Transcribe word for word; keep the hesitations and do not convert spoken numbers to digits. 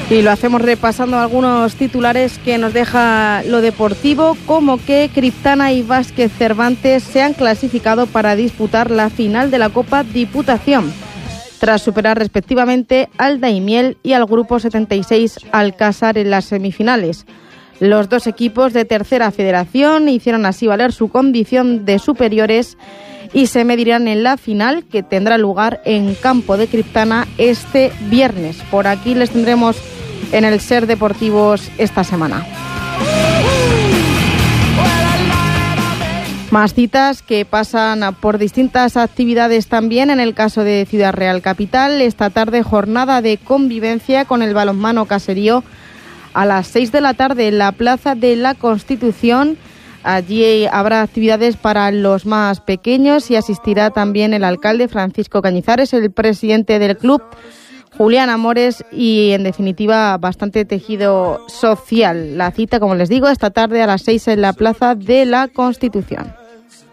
Y lo hacemos repasando algunos titulares que nos deja lo deportivo, como que Criptana y Vázquez Cervantes se han clasificado para disputar la final de la Copa Diputación, tras superar respectivamente al Daimiel y al Grupo setenta y seis Alcázar en las semifinales. Los dos equipos de tercera federación hicieron así valer su condición de superiores y se medirán en la final, que tendrá lugar en campo de Criptana este viernes. Por aquí les tendremos en el Ser Deportivos esta semana. Más citas que pasan por distintas actividades también en el caso de Ciudad Real Capital. Esta tarde jornada de convivencia con el balonmano Caserío a las seis de la tarde en la Plaza de la Constitución. Allí habrá actividades para los más pequeños y asistirá también el alcalde Francisco Cañizares, el presidente del club Julián Amores y, en definitiva, bastante tejido social. La cita, como les digo, esta tarde a las seis en la Plaza de la Constitución.